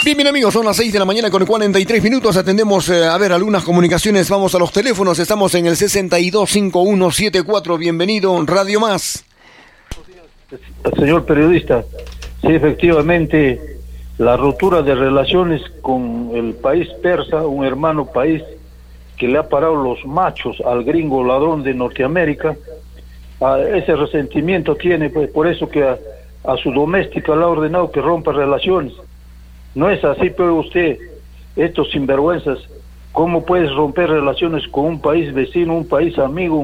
Bien amigos, son las 6 de la mañana con 43 minutos. Atendemos, algunas comunicaciones. Vamos a los teléfonos. Estamos en el 625174. Bienvenido, Radio Más. Señor periodista, sí, efectivamente, la ruptura de relaciones con el país persa, un hermano país que le ha parado los machos al gringo ladrón de Norteamérica, ese resentimiento tiene, pues por eso que a su doméstica le ha ordenado que rompa relaciones. No es así, pero usted, estos sinvergüenzas, ¿cómo puedes romper relaciones con un país vecino, un país amigo,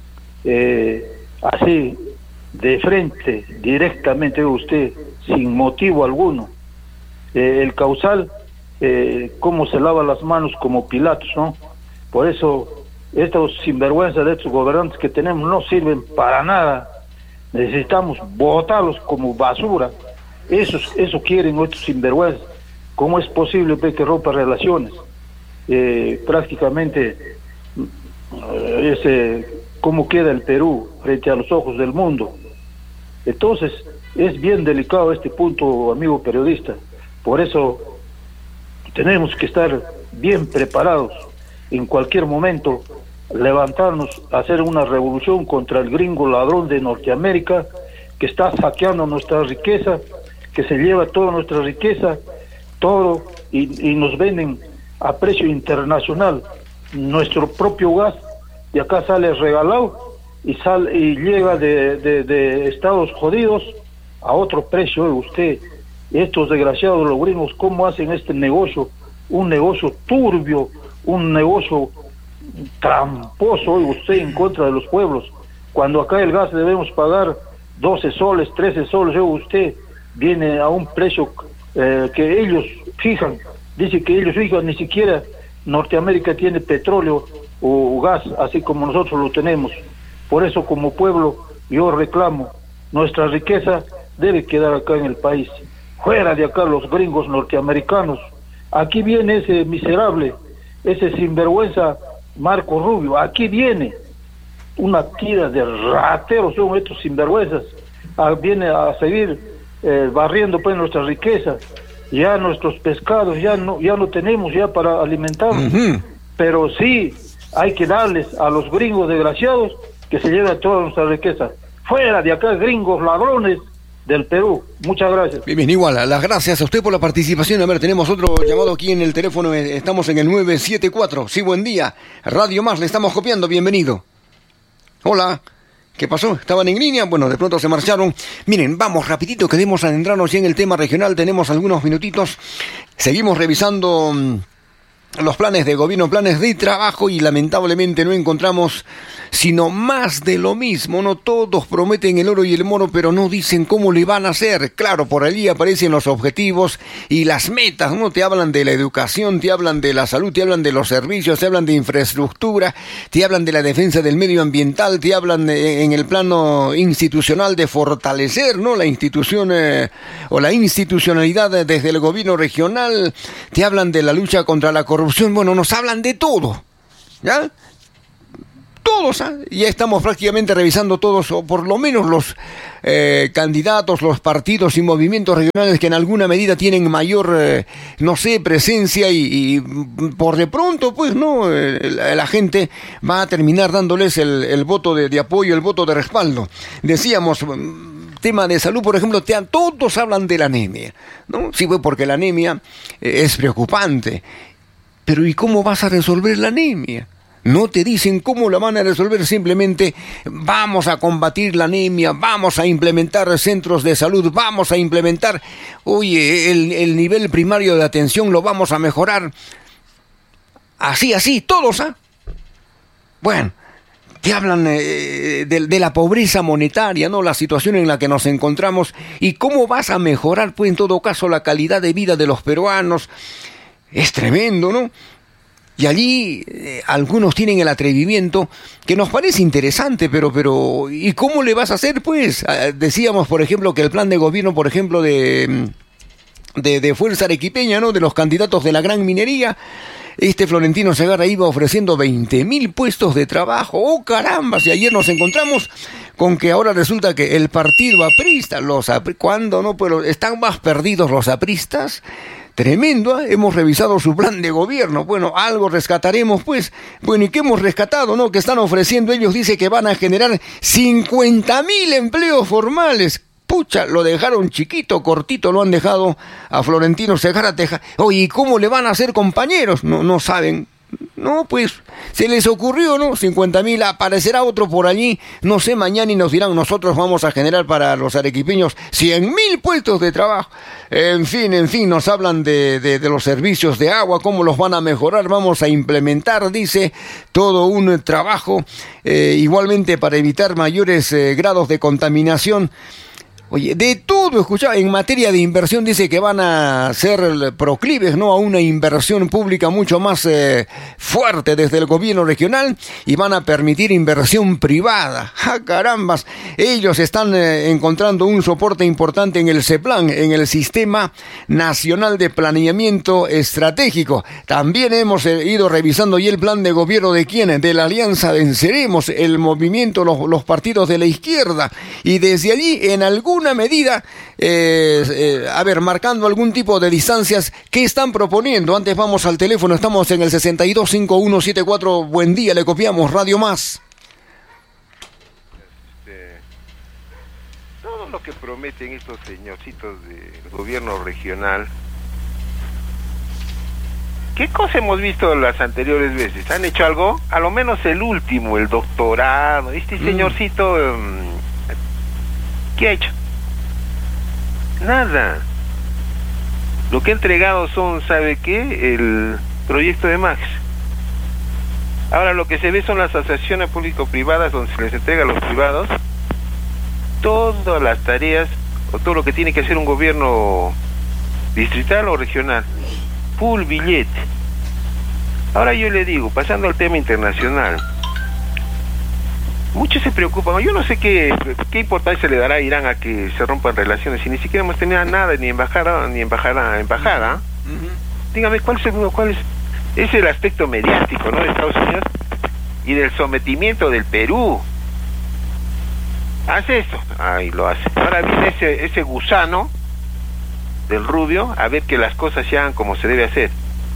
así, de frente, directamente usted, sin motivo alguno? El causal, cómo se lava las manos como Pilatos, ¿no? Por eso, estos sinvergüenzas de estos gobernantes que tenemos no sirven para nada. Necesitamos botarlos como basura. Eso quieren estos sinvergüenzas. ¿Cómo es posible que rompa relaciones? Prácticamente, ¿cómo queda el Perú frente a los ojos del mundo? Entonces, es bien delicado este punto, amigo periodista. Por eso, tenemos que estar bien preparados en cualquier momento, levantarnos, hacer una revolución contra el gringo ladrón de Norteamérica, que está saqueando nuestra riqueza, que se lleva toda nuestra riqueza, todo, y nos venden a precio internacional nuestro propio gas, y acá sale regalado y llega de estados jodidos a otro precio. Usted, estos desgraciados los gringos, ¿cómo hacen este negocio? Un negocio turbio, un negocio tramposo, usted, en contra de los pueblos, cuando acá el gas debemos pagar 12 soles, 13 soles, usted viene a un precio que ellos fijan. Dice que ellos fijan, ni siquiera Norteamérica tiene petróleo o gas así como nosotros lo tenemos. Por eso, como pueblo, yo reclamo, nuestra riqueza debe quedar acá en el país, fuera de acá los gringos norteamericanos. Aquí viene ese miserable, ese sinvergüenza Marco Rubio, aquí viene una tira de rateros, son estos sinvergüenzas, viene a seguir barriendo pues nuestra riqueza. Ya nuestros pescados ya no tenemos ya para alimentarnos. Pero sí hay que darles a los gringos desgraciados que se lleven toda nuestra riqueza. Fuera de acá, gringos ladrones del Perú. Muchas gracias. Bien, igual, las gracias a usted por la participación. A ver, tenemos otro llamado aquí en el teléfono. Estamos en el 974. Sí, buen día. Radio Más, le estamos copiando. Bienvenido. Hola. ¿Qué pasó? ¿Estaban en línea? Bueno, de pronto se marcharon. Miren, vamos rapidito, queremos adentrarnos ya en el tema regional. Tenemos algunos minutitos. Seguimos revisando los planes de gobierno, planes de trabajo, y lamentablemente no encontramos sino más de lo mismo, ¿no? Todos prometen el oro y el moro, pero no dicen cómo le van a hacer. Claro, por allí aparecen los objetivos y las metas, ¿no? Te hablan de la educación, te hablan de la salud, te hablan de los servicios, te hablan de infraestructura, te hablan de la defensa del medio ambiental, te hablan en el plano institucional de fortalecer, ¿no? La institución o la institucionalidad desde el gobierno regional, te hablan de la lucha contra la corrupción. Bueno, nos hablan de todo, ¿ya? Todos, ya estamos prácticamente revisando todos, o por lo menos los candidatos, los partidos y movimientos regionales que en alguna medida tienen mayor, presencia, y por de pronto, pues, ¿no? La gente va a terminar dándoles el voto de apoyo, el voto de respaldo. Decíamos, tema de salud, por ejemplo, todos hablan de la anemia, ¿no? Sí, pues, porque la anemia es preocupante. Pero ¿y cómo vas a resolver la anemia? No te dicen cómo la van a resolver, simplemente vamos a combatir la anemia, vamos a implementar centros de salud, vamos a implementar, el nivel primario de atención lo vamos a mejorar. Así, todos, Bueno, te hablan de la pobreza monetaria, ¿no? La situación en la que nos encontramos, y cómo vas a mejorar, pues, en todo caso, la calidad de vida de los peruanos. Es tremendo, ¿no? Y allí algunos tienen el atrevimiento que nos parece interesante, pero ¿y cómo le vas a hacer, pues? Decíamos, por ejemplo, que el plan de gobierno, por ejemplo, de Fuerza Arequipeña, ¿no? De los candidatos de la gran minería, Florentino Segarra iba ofreciendo 20.000 puestos de trabajo. ¡Oh, caramba! Si ayer nos encontramos con que ahora resulta que el partido aprista, ¿cuándo no? Pero están más perdidos los apristas. Tremendo, ¿eh? Hemos revisado su plan de gobierno. Bueno, algo rescataremos, pues. Bueno, ¿y qué hemos rescatado, no? Que están ofreciendo ellos, dice que van a generar 50.000 empleos formales. Pucha, lo dejaron chiquito, cortito, lo han dejado a Florentino Segarateja. Oye, ¿y cómo le van a hacer, compañeros? No saben. No, pues, se les ocurrió, ¿no? 50.000, aparecerá otro por allí, no sé, mañana y nos dirán, nosotros vamos a generar para los arequipeños 100.000 puestos de trabajo. En fin, nos hablan de los servicios de agua, cómo los van a mejorar, vamos a implementar, dice, todo un trabajo, igualmente para evitar mayores grados de contaminación. Oye, de todo, escuchaba, en materia de inversión dice que van a ser proclives, ¿no?, a una inversión pública mucho más fuerte desde el gobierno regional y van a permitir inversión privada. ¡Ah, carambas! Ellos están encontrando un soporte importante en el CEPLAN, en el Sistema Nacional de Planeamiento Estratégico. También hemos ido revisando y el plan de gobierno de quién, de la Alianza Venceremos, el movimiento, los partidos de la izquierda, y desde allí en alguna medida, marcando algún tipo de distancias, ¿qué están proponiendo? Antes vamos al teléfono, estamos en el 625174, buen día, le copiamos, Radio Más. Todo lo que prometen estos señorcitos del gobierno regional, ¿qué cosa hemos visto las anteriores veces? ¿Han hecho algo? A lo menos el último, el doctorado, este señorcito, ¿qué ha hecho? Nada. Lo que ha entregado son, ¿sabe qué? El proyecto de Max. Ahora lo que se ve son las asociaciones público-privadas donde se les entrega a los privados todas las tareas o todo lo que tiene que hacer un gobierno distrital o regional. Full billete. Ahora yo le digo, pasando al tema internacional, muchos se preocupan, yo no sé qué importancia le dará a Irán a que se rompan relaciones, si ni siquiera hemos tenido nada, ni embajada. Uh-huh. Dígame, ¿cuál es el aspecto mediático, ¿no?, de Estados Unidos y del sometimiento del Perú? Hace esto, ahí lo hace. Ahora viene ese gusano del Rubio a ver que las cosas se hagan como se debe hacer.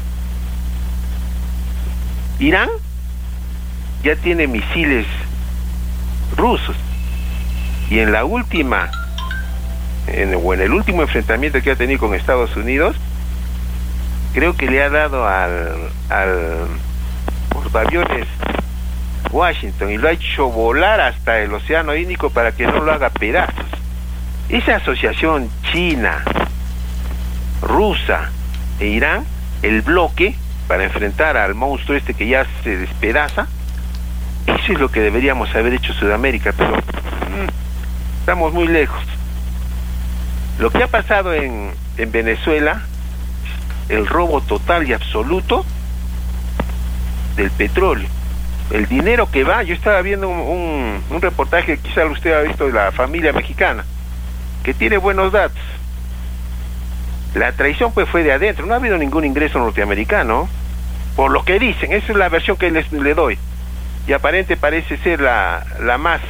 Irán ya tiene misiles rusos y en el último enfrentamiento que ha tenido con Estados Unidos, creo que le ha dado al portaaviones Washington y lo ha hecho volar hasta el Océano Índico para que no lo haga pedazos. Esa asociación China, rusa e Irán, el bloque para enfrentar al monstruo este que ya se despedaza, eso es lo que deberíamos haber hecho Sudamérica, pero estamos muy lejos. Lo que ha pasado en Venezuela, el robo total y absoluto del petróleo, el dinero que va, yo estaba viendo un reportaje, quizá usted ha visto, de la familia mexicana, que tiene buenos datos. La traición pues fue de adentro, no ha habido ningún ingreso norteamericano, por lo que dicen, esa es la versión que le doy. Y aparente parece ser la más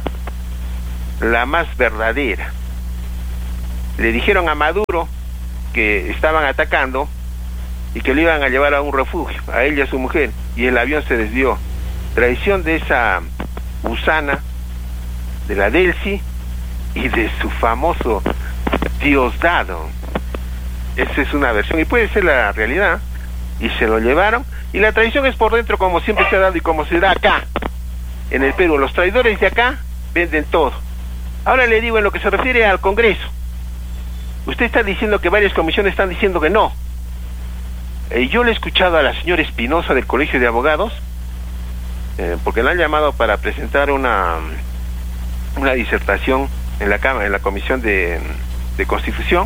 verdadera. Le dijeron a Maduro que estaban atacando y que lo iban a llevar a un refugio, a él y a su mujer, y el avión se desvió. Traición de esa gusana, de la Delcy y de su famoso Diosdado. Esa es una versión y puede ser la realidad. Y se lo llevaron, y la traición es por dentro, como siempre se ha dado y como se da acá en el Perú. Los traidores de acá venden todo. Ahora le digo, en lo que se refiere al Congreso, usted está diciendo que varias comisiones están diciendo que no. Yo le he escuchado a la señora Espinosa del Colegio de Abogados, porque la han llamado para presentar una disertación en la Comisión de Constitución.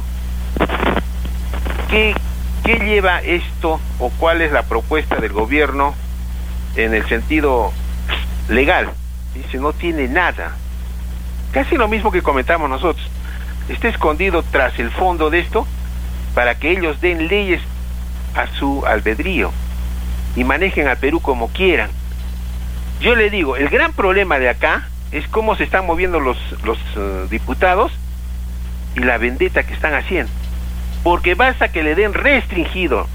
¿Qué lleva esto o cuál es la propuesta del gobierno en el sentido legal? Dice, no tiene nada. Casi lo mismo que comentamos nosotros. Está escondido tras el fondo de esto para que ellos den leyes a su albedrío y manejen al Perú como quieran. Yo le digo, el gran problema de acá es cómo se están moviendo los diputados y la vendetta que están haciendo. porque basta que le den restringido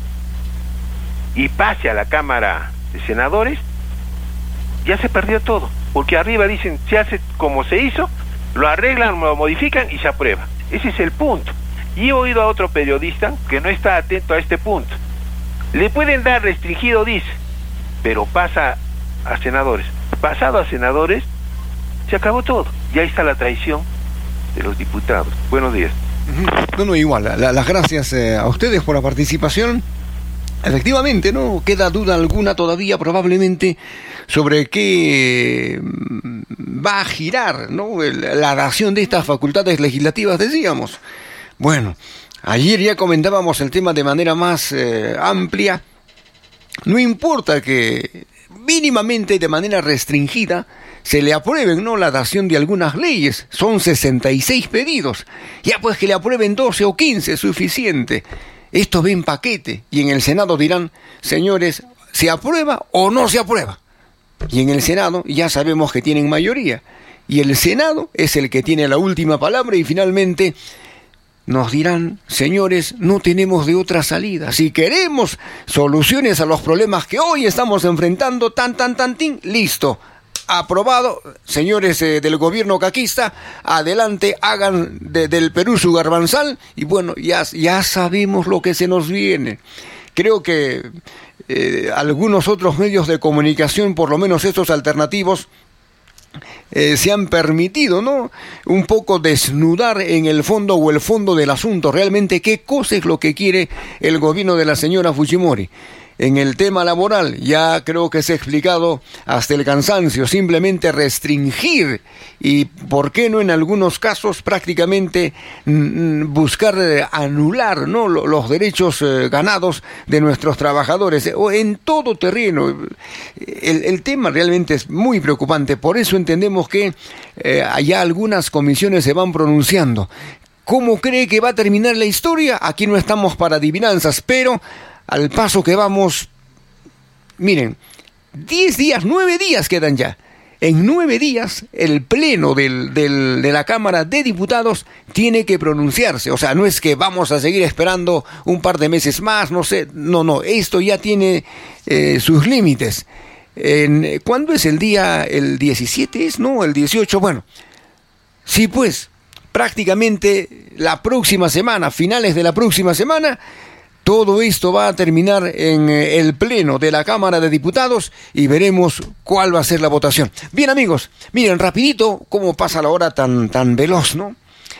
y pase a la Cámara de Senadores, ya se perdió todo, porque arriba dicen, se hace como se hizo, lo arreglan, lo modifican y se aprueba. Ese es el punto. Y he oído a otro periodista que no está atento a este punto. Le pueden dar restringido, dice, pero pasa a senadores. Pasado a senadores, se acabó todo. Y ahí está la traición de los diputados. Buenos días. No, igual, las gracias a ustedes por la participación. Efectivamente, no queda duda alguna todavía probablemente sobre qué va a girar, ¿no?, la dación de estas facultades legislativas, decíamos. Bueno, ayer ya comentábamos el tema de manera más amplia. No importa que mínimamente de manera restringida se le aprueben, ¿no?, la dación de algunas leyes. Son 66 pedidos. Ya pues que le aprueben 12 o 15 es suficiente. Esto va en paquete y en el Senado dirán, señores, ¿se aprueba o no se aprueba? Y en el Senado ya sabemos que tienen mayoría. Y el Senado es el que tiene la última palabra y finalmente nos dirán, señores, no tenemos de otra salida. Si queremos soluciones a los problemas que hoy estamos enfrentando, listo. Aprobado, señores del gobierno caquista, adelante, hagan del Perú su garbanzal y bueno, ya sabemos lo que se nos viene. Creo que algunos otros medios de comunicación, por lo menos estos alternativos, se han permitido, ¿no?, un poco desnudar en el fondo o el fondo del asunto, realmente qué cosa es lo que quiere el gobierno de la señora Fujimori. En el tema laboral, ya creo que se ha explicado hasta el cansancio, simplemente restringir y, ¿por qué no en algunos casos, prácticamente buscar anular, ¿no?, los derechos ganados de nuestros trabajadores, o en todo terreno? El tema realmente es muy preocupante, por eso entendemos que allá algunas comisiones se van pronunciando. ¿Cómo cree que va a terminar la historia? Aquí no estamos para adivinanzas, pero al paso que vamos, miren, 10 días, 9 días quedan ya. En 9 días, el pleno de la Cámara de Diputados tiene que pronunciarse. O sea, no es que vamos a seguir esperando un par de meses más, no sé. No, esto ya tiene sus límites. ¿Cuándo es el día? ¿El 17 es? No, el 18. Bueno, sí, pues, prácticamente la próxima semana, finales de la próxima semana, todo esto va a terminar en el pleno de la Cámara de Diputados y veremos cuál va a ser la votación. Bien, amigos, miren rapidito cómo pasa la hora tan veloz, ¿no?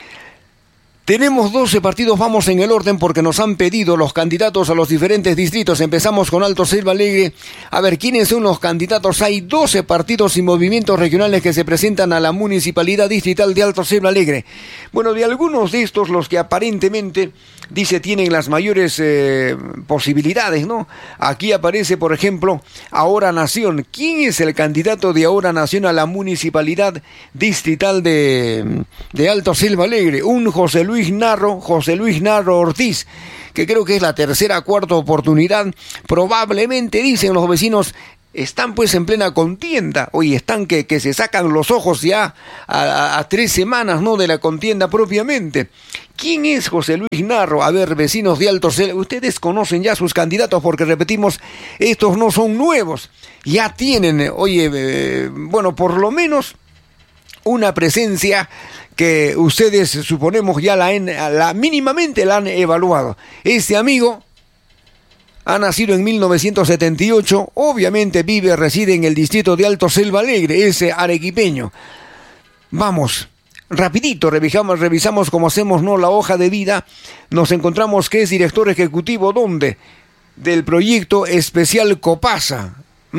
Tenemos 12 partidos, vamos en el orden porque nos han pedido los candidatos a los diferentes distritos. Empezamos con Alto Selva Alegre. A ver, ¿quiénes son los candidatos? Hay 12 partidos y movimientos regionales que se presentan a la Municipalidad Distrital de Alto Selva Alegre. Bueno, de algunos de estos, los que aparentemente, dice, tienen las mayores posibilidades, ¿no? Aquí aparece, por ejemplo, Ahora Nación. ¿Quién es el candidato de Ahora Nación a la Municipalidad Distrital de Alto Selva Alegre? Un José Luis Narro Ortiz, que creo que es la tercera o cuarta oportunidad. Probablemente, dicen los vecinos, están pues en plena contienda. Oye, están que se sacan los ojos ya a 3 semanas, ¿no?, de la contienda propiamente. ¿Quién es José Luis Narro? A ver, vecinos de Alto Selva, ustedes conocen ya sus candidatos porque, repetimos, estos no son nuevos. Ya tienen, bueno, por lo menos una presencia que ustedes, suponemos, ya mínimamente la han evaluado. Este amigo ha nacido en 1978, obviamente reside en el distrito de Alto Selva Alegre, es arequipeño. Vamos, rapidito, revisamos como hacemos, ¿no?, la hoja de vida. Nos encontramos que es director ejecutivo, ¿dónde? Del proyecto especial Copasa.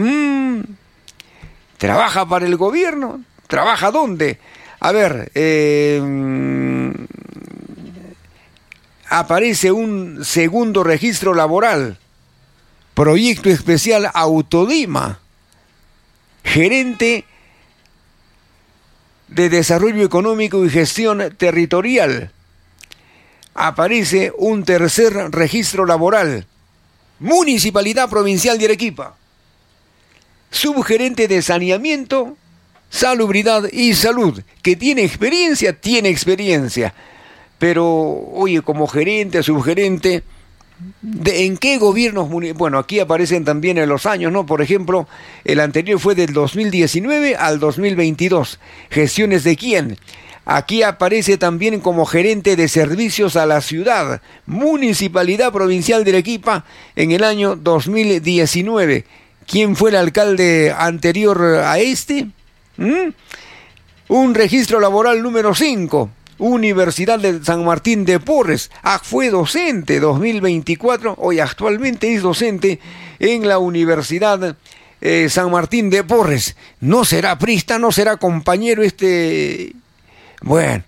¿Trabaja para el gobierno? ¿Trabaja dónde? A ver, aparece un segundo registro laboral, proyecto especial Autodima, gerente de desarrollo económico y gestión territorial. Aparece un tercer registro laboral, Municipalidad Provincial de Arequipa, subgerente de saneamiento, salubridad y salud, que tiene experiencia, pero, oye, como gerente, subgerente, ¿en qué gobiernos? Bueno, aquí aparecen también en los años, ¿no? Por ejemplo, el anterior fue del 2019 al 2022. ¿Gestiones de quién? Aquí aparece también como gerente de servicios a la ciudad, Municipalidad Provincial de Arequipa, en el año 2019. ¿Quién fue el alcalde anterior a este? Un registro laboral número 5. Universidad de San Martín de Porres. Fue docente 2024. Hoy actualmente es docente en la Universidad San Martín de Porres. ¿No será prista? ¿No será compañero este? Bueno,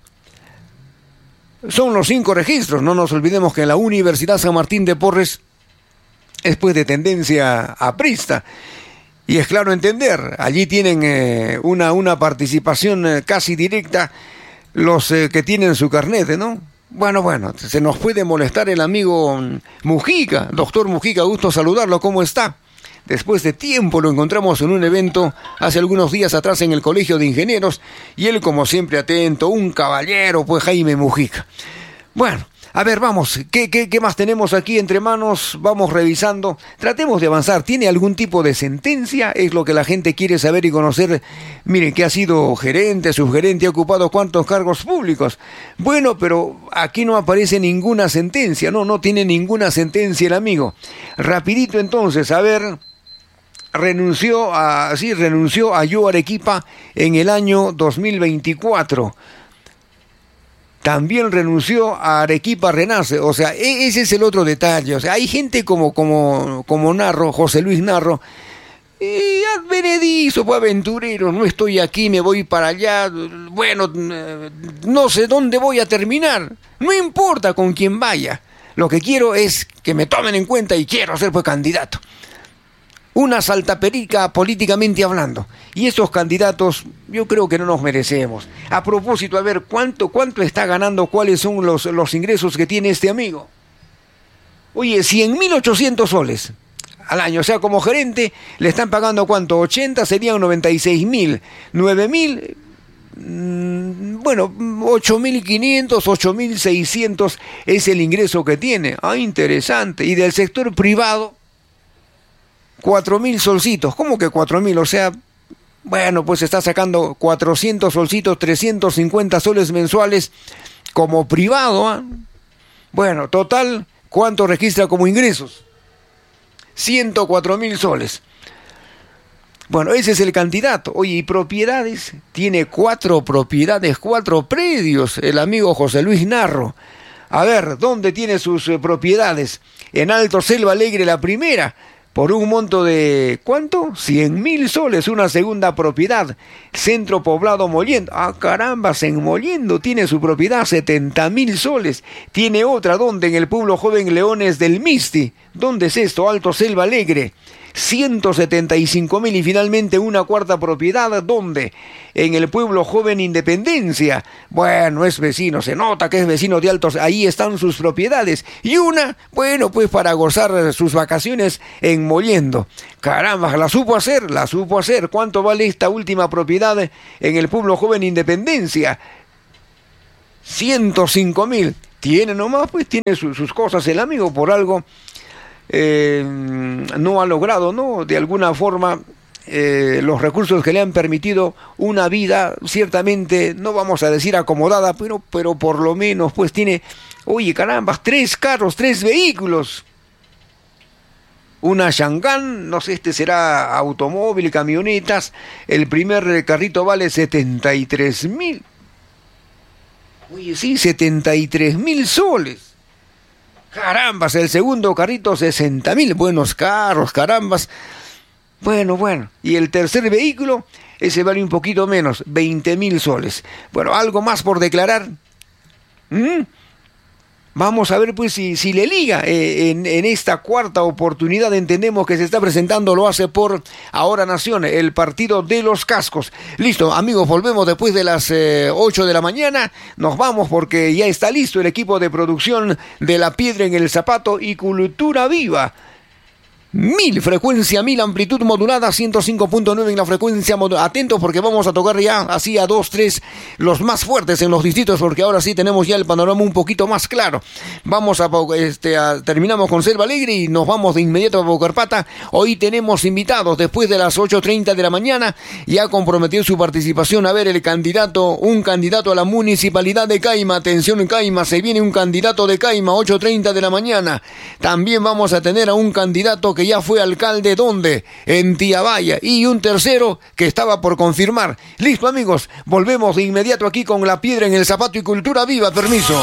son los 5 registros. No nos olvidemos que en la Universidad San Martín de Porres es pues de tendencia aprista. Y es claro entender, allí tienen una participación casi directa los que tienen su carnet, ¿no? Bueno, se nos puede molestar el amigo Mujica, doctor Mujica, gusto saludarlo, ¿cómo está? Después de tiempo lo encontramos en un evento hace algunos días atrás en el Colegio de Ingenieros y él como siempre atento, un caballero, pues Jaime Mujica. Bueno, a ver, vamos, ¿qué más tenemos aquí entre manos? Vamos revisando, tratemos de avanzar. ¿Tiene algún tipo de sentencia? Es lo que la gente quiere saber y conocer. Miren, que ha sido gerente, subgerente, ha ocupado cuántos cargos públicos. Bueno, pero aquí no aparece ninguna sentencia, no tiene ninguna sentencia el amigo. Rapidito entonces, a ver... renunció a Yo Arequipa en el año 2024. También renunció a Arequipa Renace. O sea, ese es el otro detalle. O sea, hay gente como Narro, José Luis Narro, advenedizo, pues aventurero. No estoy aquí, me voy para allá. Bueno, no sé dónde voy a terminar. No importa con quién vaya. Lo que quiero es que me tomen en cuenta y quiero ser pues candidato. Una saltaperica políticamente hablando. Y esos candidatos yo creo que no nos merecemos. A propósito, a ver, ¿cuánto está ganando? ¿Cuáles son los ingresos que tiene este amigo? Oye, 100.800 soles al año. O sea, como gerente le están pagando ¿cuánto? 80, serían 96.000. 9.000, bueno, 8.500, 8.600 es el ingreso que tiene. Interesante. Y del sector privado, 4.000 solcitos. ¿Cómo que 4.000? O sea, bueno, pues está sacando 400 solcitos, 350 soles mensuales como privado. Bueno, total, ¿cuánto registra como ingresos? 104.000 soles. Bueno, ese es el candidato. Oye, ¿y propiedades? Tiene 4 propiedades, 4 predios, el amigo José Luis Narro. A ver, ¿dónde tiene sus propiedades? En Alto Selva Alegre, la primera, por un monto de, ¿cuánto? 100.000 soles, una segunda propiedad. Centro Poblado Mollendo. Caramba, en Mollendo tiene su propiedad, 70.000 soles. Tiene otra, ¿dónde? En el pueblo joven Leones del Misti. ¿Dónde es esto? Alto Selva Alegre. 175.000 y finalmente una cuarta propiedad, ¿dónde? En el pueblo joven Independencia. Bueno, es vecino, se nota que es vecino de Altos, ahí están sus propiedades. Y una, bueno, pues para gozar sus vacaciones en Mollendo. Caramba, la supo hacer. ¿Cuánto vale esta última propiedad en el pueblo joven Independencia? 105.000. Tiene nomás, pues tiene sus cosas el amigo, por algo. No ha logrado, ¿no? De alguna forma, los recursos que le han permitido una vida, ciertamente, no vamos a decir acomodada, pero por lo menos, pues tiene, oye, caramba, 3 carros, 3 vehículos. Una Shangan, no sé, este será automóvil, camionetas. El primer carrito vale 73.000. Oye, sí, 73.000 soles. Carambas, el segundo carrito 60.000, buenos carros, carambas. Bueno, y el tercer vehículo, ese vale un poquito menos, 20.000 soles. Bueno, ¿algo más por declarar? Vamos a ver pues si le liga en esta cuarta oportunidad. Entendemos que se está presentando, lo hace por Ahora Nación, el partido de los cascos. Listo, amigos, volvemos después de las 8 de la mañana. Nos vamos porque ya está listo el equipo de producción de La Piedra en el Zapato y Cultura Viva. 1000, frecuencia 1000, amplitud modulada, 105.9 en la frecuencia modulada. Atentos porque vamos a tocar ya así a 2, 3, los más fuertes en los distritos, porque ahora sí tenemos ya el panorama un poquito más claro. Vamos terminamos con Selva Alegre y nos vamos de inmediato a Paucarpata. Hoy tenemos invitados después de las 8:30 de la mañana. Ya comprometió su participación a ver un candidato a la municipalidad de Caima. Atención en Caima, se viene un candidato de Caima, 8:30 de la mañana. También vamos a tener a un candidato que ya fue alcalde, ¿dónde? En Tiabaya, y un tercero que estaba por confirmar. Listo, amigos, volvemos de inmediato aquí con La Piedra en el Zapato y Cultura Viva. Permiso.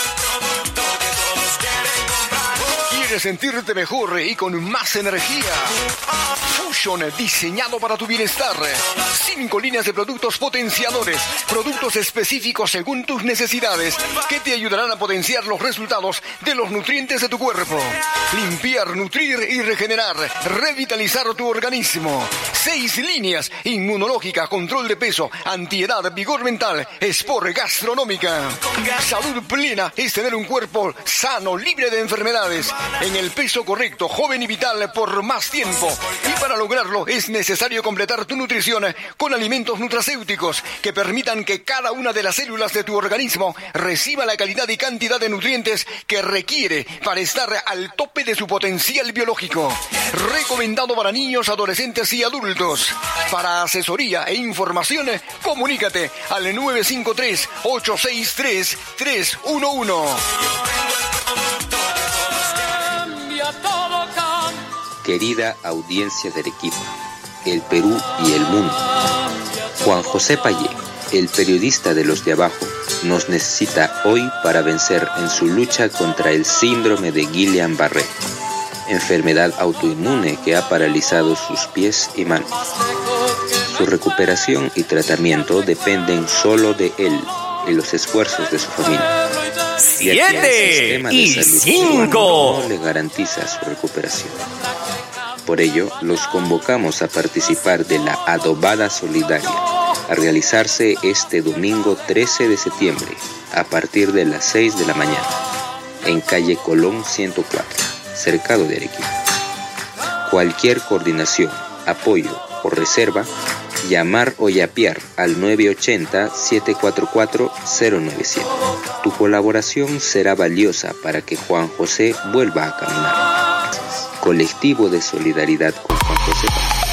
¿Quieres sentirte mejor y con más energía? Fusion, diseñado para tu bienestar. 5 líneas de productos potenciadores, productos específicos según tus necesidades, que te ayudarán a potenciar los resultados de los nutrientes de tu cuerpo. Limpiar, nutrir y regenerar, revitalizar tu organismo. 6 líneas: inmunológica, control de peso, antiedad, vigor mental, sport, gastronómica. Salud plena es tener un cuerpo sano, libre de enfermedades, en el peso correcto, joven y vital por más tiempo. Y para lograrlo es necesario completar tu nutrición con alimentos nutracéuticos que permitan que cada una de las células de tu organismo reciba la calidad y cantidad de nutrientes que requiere para estar al tope de su potencial biológico. Recomendado para niños, adolescentes y adultos. Para asesoría e información, comunícate al 953-863-311. Querida audiencia de Arequipa, el Perú y el mundo. Juan José Payé, el periodista de los de abajo, nos necesita hoy para vencer en su lucha contra el síndrome de Guillain-Barré, enfermedad autoinmune que ha paralizado sus pies y manos. Su recuperación y tratamiento dependen solo de él y los esfuerzos de su familia. 7 y 5 no le garantiza su recuperación. Por ello, los convocamos a participar de la Adobada Solidaria, a realizarse este domingo 13 de septiembre, a partir de las 6 de la mañana, en calle Colón 104, cercado de Arequipa. Cualquier coordinación, apoyo o reserva, llamar o yapear al 980-744-097. Tu colaboración será valiosa para que Juan José vuelva a caminar. Colectivo de solidaridad con Juan José.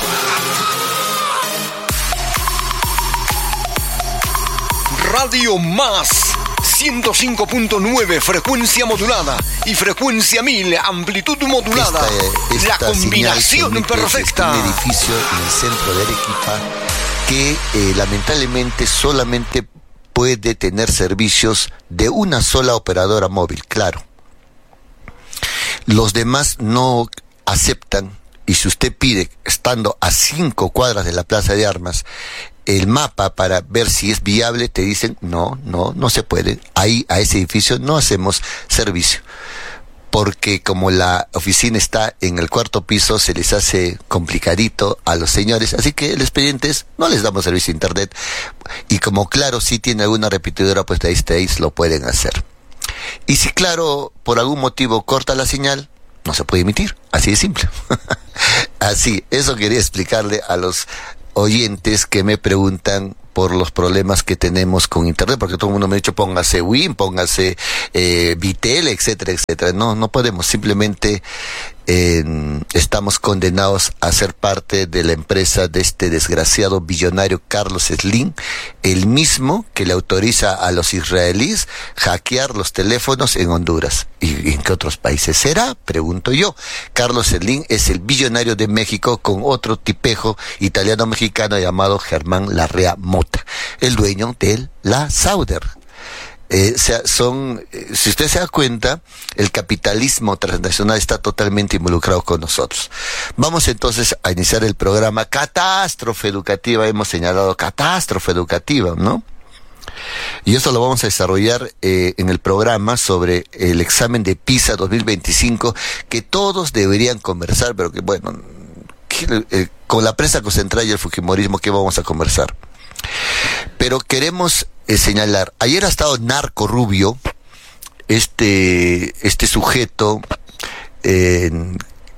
Radio Más 105.9, frecuencia modulada, y frecuencia 1000, amplitud modulada. La combinación perfecta. Es un edificio en el centro de Arequipa que lamentablemente solamente puede tener servicios de una sola operadora móvil, claro. Los demás no aceptan, y si usted pide, estando a 5 cuadras de la Plaza de Armas, el mapa para ver si es viable, te dicen, no se puede. Ahí, a ese edificio no hacemos servicio. Porque como la oficina está en el 4º piso, se les hace complicadito a los señores. Así que el expediente es, no les damos servicio a internet. Y como Claro sí tiene alguna repetidora, pues de ahí lo pueden hacer. Y si Claro por algún motivo corta la señal, no se puede emitir. Así de simple. Así, eso quería explicarle a los oyentes que me preguntan por los problemas que tenemos con internet, porque todo el mundo me ha dicho póngase WIM, póngase Vitel, etcétera, etcétera. No podemos, simplemente estamos condenados a ser parte de la empresa de este desgraciado billonario Carlos Slim, el mismo que le autoriza a los israelíes hackear los teléfonos en Honduras. ¿Y en qué otros países será? Pregunto yo. Carlos Slim es el billonario de México con otro tipejo italiano-mexicano llamado Germán Larrea Mota, el dueño de la Sauder. Si usted se da cuenta, el capitalismo transnacional está totalmente involucrado con nosotros. Vamos entonces a iniciar el programa Catástrofe Educativa. Hemos señalado Catástrofe Educativa, ¿no? Y eso lo vamos a desarrollar en el programa sobre el examen de PISA 2025, que todos deberían conversar, pero que bueno, con la prensa concentrada y el fujimorismo, ¿qué vamos a conversar? Pero queremos señalar, ayer ha estado Narco Rubio, este sujeto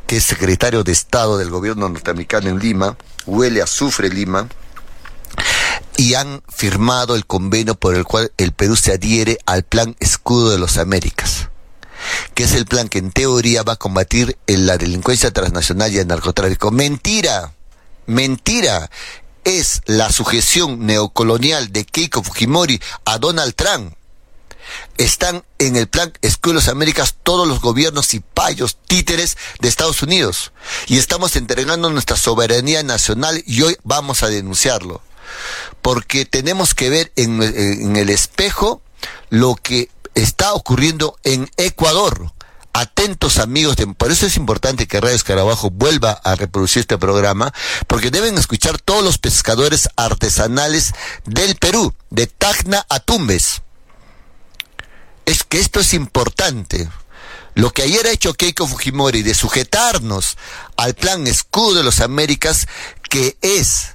que es secretario de Estado del gobierno norteamericano en Lima, huele a azufre Lima, y han firmado el convenio por el cual el Perú se adhiere al Plan Escudo de las Américas, que es el plan que en teoría va a combatir la delincuencia transnacional y el narcotráfico. Mentira, mentira. Es la sujeción neocolonial de Keiko Fujimori a Donald Trump. Están en el Plan Escudo de las Américas todos los gobiernos y payos títeres de Estados Unidos. Y estamos entregando nuestra soberanía nacional y hoy vamos a denunciarlo. Porque tenemos que ver en el espejo lo que está ocurriendo en Ecuador. Atentos, amigos, por eso es importante que Radio Escarabajo vuelva a reproducir este programa, porque deben escuchar todos los pescadores artesanales del Perú, de Tacna a Tumbes. Es que esto es importante. Lo que ayer ha hecho Keiko Fujimori de sujetarnos al Plan Escudo de las Américas, que es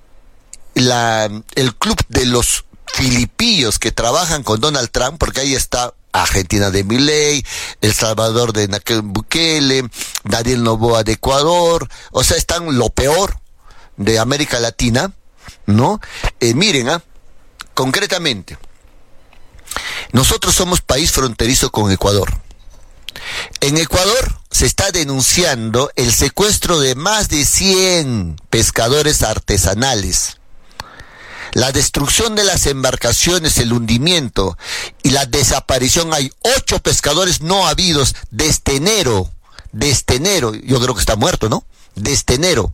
el club de los filipillos que trabajan con Donald Trump, porque ahí está Argentina de Milei, El Salvador de Nayib Bukele, Daniel Noboa de Ecuador, o sea, están lo peor de América Latina, ¿no? Miren, concretamente, nosotros somos país fronterizo con Ecuador. En Ecuador se está denunciando el secuestro de más de 100 pescadores artesanales. La destrucción de las embarcaciones, el hundimiento y la desaparición. Hay 8 pescadores no habidos desde enero. Yo creo que está muerto, ¿no? Desde enero.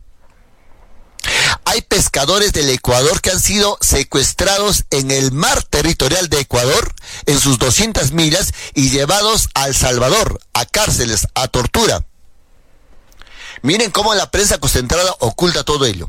Hay pescadores del Ecuador que han sido secuestrados en el mar territorial de Ecuador, en sus 200 millas, y llevados a El Salvador, a cárceles, a tortura. Miren cómo la prensa concentrada oculta todo ello.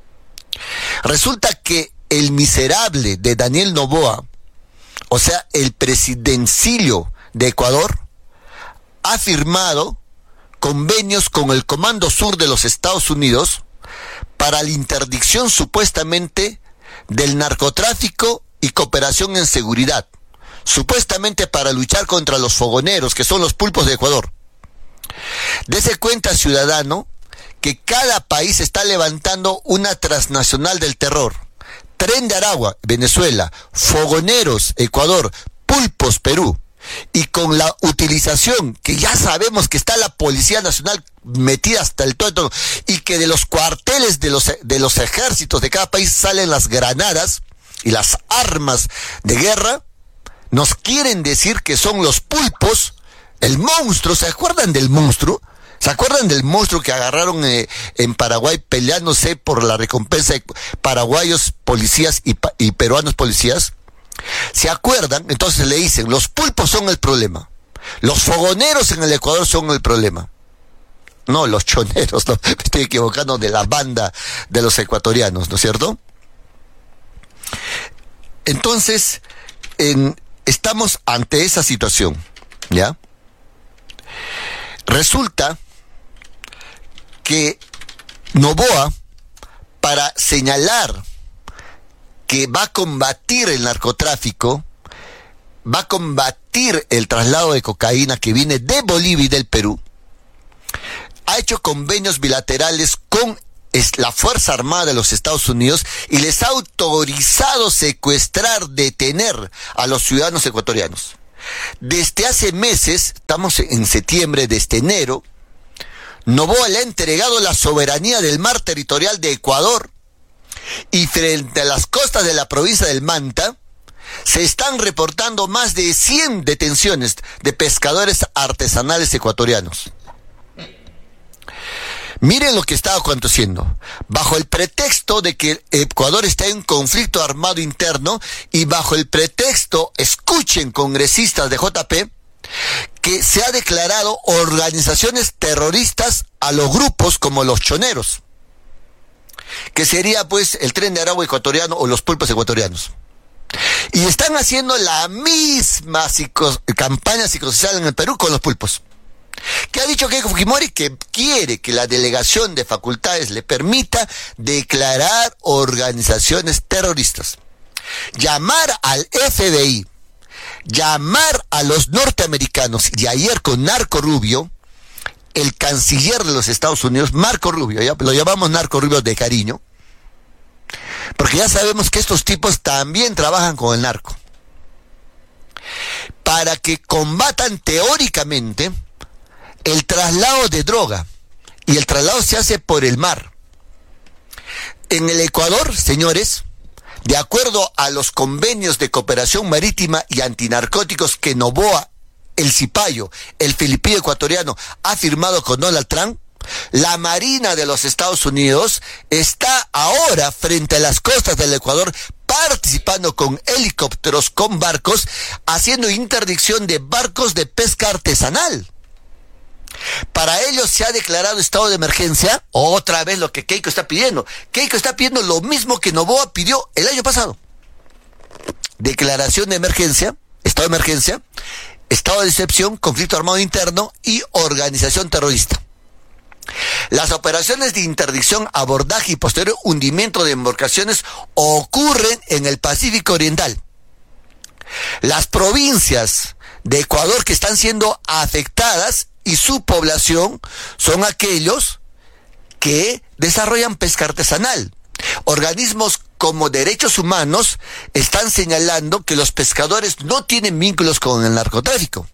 Resulta que el miserable de Daniel Noboa, o sea, el presidencillo de Ecuador, ha firmado convenios con el Comando Sur de los Estados Unidos para la interdicción supuestamente del narcotráfico y cooperación en seguridad, supuestamente para luchar contra los fogoneros, que son los pulpos de Ecuador. Dese cuenta, ciudadano, que cada país está levantando una transnacional del terror. Tren de Aragua, Venezuela, fogoneros, Ecuador, pulpos, Perú. Y con la utilización, que ya sabemos que está la Policía Nacional metida hasta el todo, y que de los cuarteles de los ejércitos de cada país salen las granadas y las armas de guerra, nos quieren decir que son los pulpos, el monstruo. ¿Se acuerdan del monstruo? ¿Se acuerdan del monstruo que agarraron en Paraguay peleándose por la recompensa de paraguayos policías y peruanos policías? ¿Se acuerdan? Entonces le dicen, los pulpos son el problema. Los fogoneros en el Ecuador son el problema. No, los choneros, no, me estoy equivocando, de la banda de los ecuatorianos, ¿no es cierto? Entonces, estamos ante esa situación, ¿ya? Resulta que Noboa, para señalar que va a combatir el narcotráfico, va a combatir el traslado de cocaína que viene de Bolivia y del Perú, ha hecho convenios bilaterales con la Fuerza Armada de los Estados Unidos y les ha autorizado secuestrar, detener a los ciudadanos ecuatorianos. Desde hace meses, estamos en septiembre, desde enero, Noboa le ha entregado la soberanía del mar territorial de Ecuador, y frente a las costas de la provincia del Manta se están reportando más de 100 detenciones de pescadores artesanales ecuatorianos. Miren lo que está aconteciendo. Bajo el pretexto de que Ecuador está en un conflicto armado interno y bajo el pretexto, escuchen congresistas de JP, que se ha declarado organizaciones terroristas a los grupos como los choneros, que sería pues el Tren de Aragua ecuatoriano o los pulpos ecuatorianos. Y están haciendo la misma campaña psicosocial en el Perú con los pulpos. ¿Qué ha dicho Keiko Fujimori? Que quiere que la delegación de facultades le permita declarar organizaciones terroristas. Llamar al FBI, llamar a los norteamericanos, y ayer con Narco Rubio, el canciller de los Estados Unidos, Marco Rubio, ¿ya? Lo llamamos Marco Rubio de cariño, porque ya sabemos que estos tipos también trabajan con el narco, para que combatan teóricamente el traslado de droga, y el traslado se hace por el mar. En el Ecuador, señores, de acuerdo a los convenios de cooperación marítima y antinarcóticos que Noboa, el Cipayo, el filipino ecuatoriano, ha firmado con Donald Trump, la Marina de los Estados Unidos está ahora frente a las costas del Ecuador participando con helicópteros, con barcos, haciendo interdicción de barcos de pesca artesanal. Para ello se ha declarado estado de emergencia, otra vez lo que Keiko está pidiendo. Keiko está pidiendo lo mismo que Noboa pidió el año pasado. Declaración de emergencia, estado de emergencia, estado de excepción, conflicto armado interno y organización terrorista. Las operaciones de interdicción, abordaje y posterior hundimiento de embarcaciones ocurren en el Pacífico Oriental. Las provincias de Ecuador que están siendo afectadas y su población son aquellos que desarrollan pesca artesanal. Organismos como Derechos Humanos están señalando que los pescadores no tienen vínculos con el narcotráfico.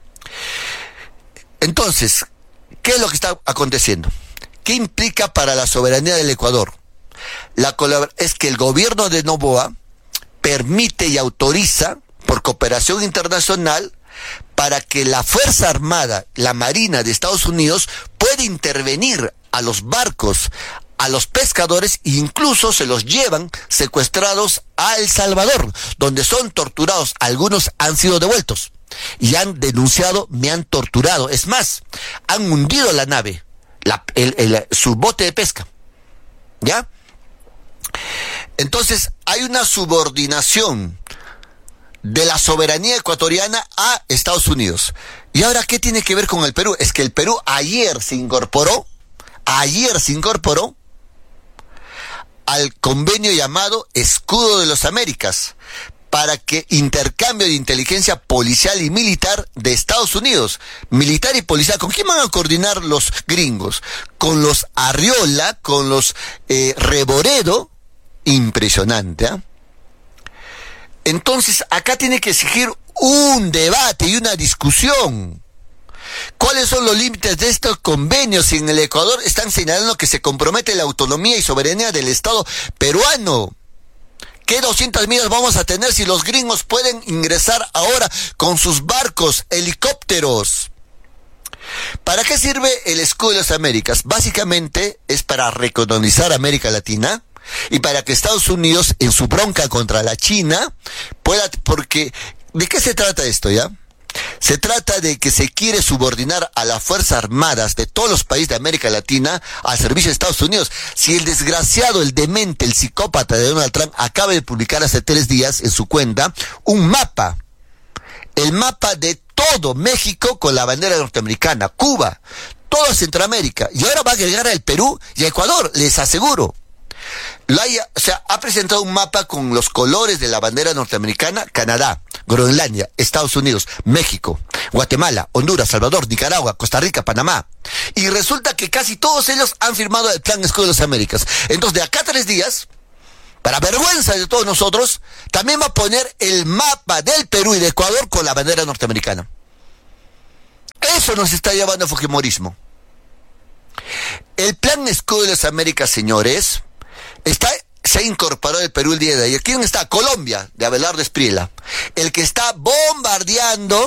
Entonces, ¿qué es lo que está aconteciendo? ¿Qué implica para la soberanía del Ecuador? Es que el gobierno de Noboa permite y autoriza por cooperación internacional para que la Fuerza Armada, la Marina de Estados Unidos, pueda intervenir a los barcos, a los pescadores, e incluso se los llevan secuestrados a El Salvador, donde son torturados. Algunos han sido devueltos y han denunciado, me han torturado. Es más, han hundido la nave, su bote de pesca. ¿Ya? Entonces, hay una subordinación de la soberanía ecuatoriana a Estados Unidos. ¿Y ahora qué tiene que ver con el Perú? Es que el Perú ayer se incorporó al convenio llamado Escudo de las Américas, para que intercambio de inteligencia policial y militar de Estados Unidos, militar y policial. ¿Con quién van a coordinar los gringos? Con los Arriola, con los Reboredo. Impresionante, ¿eh? Entonces, acá tiene que exigir un debate y una discusión. ¿Cuáles son los límites de estos convenios? En el Ecuador están señalando que se compromete la autonomía y soberanía del Estado peruano. ¿Qué 200 millas vamos a tener si los gringos pueden ingresar ahora con sus barcos, helicópteros? ¿Para qué sirve el Escudo de las Américas? Básicamente es para recolonizar América Latina y para que Estados Unidos, en su bronca contra la China, pueda... Porque, ¿de qué se trata esto, ya? Se trata de que se quiere subordinar a las Fuerzas Armadas de todos los países de América Latina al servicio de Estados Unidos. Si el desgraciado, el demente, el psicópata de Donald Trump acaba de publicar hace 3 días en su cuenta un mapa, el mapa de todo México con la bandera norteamericana, Cuba, toda Centroamérica, y ahora va a agregar al Perú y a Ecuador, les aseguro. Ha presentado un mapa con los colores de la bandera norteamericana: Canadá, Groenlandia, Estados Unidos, México, Guatemala, Honduras, Salvador, Nicaragua, Costa Rica, Panamá. Y resulta que casi todos ellos han firmado el Plan Escudo de las Américas. Entonces, de acá a 3 días, para vergüenza de todos nosotros, también va a poner el mapa del Perú y de Ecuador con la bandera norteamericana. Eso nos está llevando a fujimorismo. El Plan Escudo de las Américas, señores, se ha incorporado el Perú el día de ayer. ¿Quién está? Colombia, de Abelardo Espriella, el que está bombardeando